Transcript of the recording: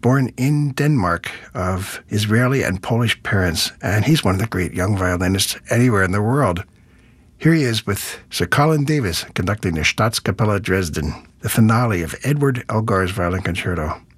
born in Denmark of Israeli and Polish parents, and he's one of the great young violinists anywhere in the world. Here he is with Sir Colin Davis conducting the Staatskapelle Dresden, the finale of Edward Elgar's Violin Concerto.